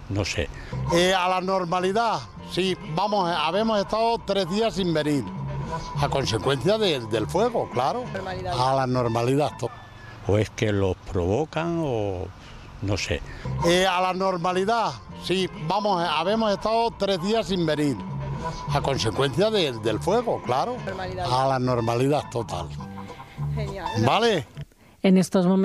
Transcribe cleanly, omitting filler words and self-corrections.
no sé. A la normalidad, sí, vamos, habemos estado 3 días sin venir, a consecuencia del fuego, claro, a la normalidad. O es que los provocan o no sé. A la normalidad, sí, vamos, habemos estado 3 días sin venir, a consecuencia del fuego, claro, a la normalidad total. Genial. ¿Vale? En estos momentos